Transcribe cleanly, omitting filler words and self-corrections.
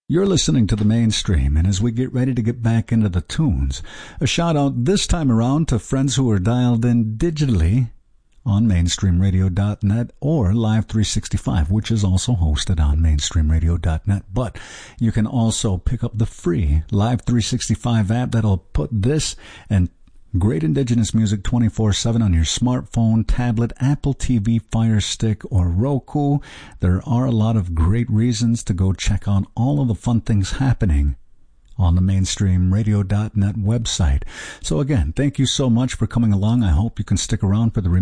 You're listening to The Mainstream, and as we get ready to get back into the tunes, a shout-out this time around to friends who are dialed in digitally on mainstreamradio.net or Live 365, which is also hosted on mainstreamradio.net. But you can also pick up the free Live 365 app that'll put this and great indigenous music 24/7 on your smartphone, tablet, Apple TV, Fire Stick, or Roku. There are a lot of great reasons to go check out all of the fun things happening on the mainstreamradio.net website. So again, thank you so much for coming along. I hope you can stick around for the